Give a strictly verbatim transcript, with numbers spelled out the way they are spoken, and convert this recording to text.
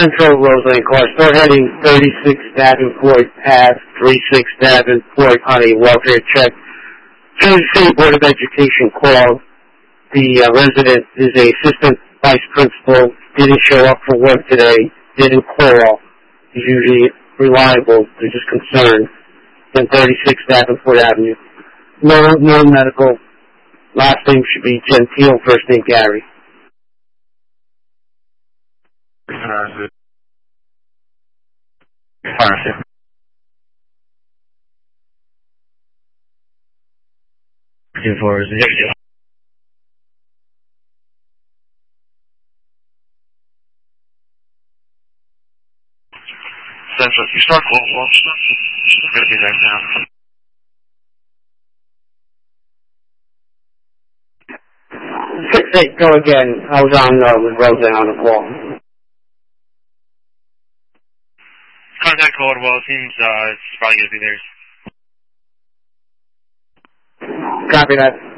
Central Roseland car, start heading thirty-six Davenport Ave, thirty-six Davenport on a welfare check. Jersey City Board of Education called. The uh, resident is a assistant vice principal, didn't show up for work today, didn't call. He's usually reliable, they're just concerned. Then thirty-six Davenport Avenue. No, no medical. Last name should be Gentile, first name Gary. Uh, Two four zero. Central, you start well, well, I'm gonna be there now. Six eight, go again. I was on uh, with Roseanne on the call. Contact Caldwell, seems uh, it's probably gonna be there. Copy that.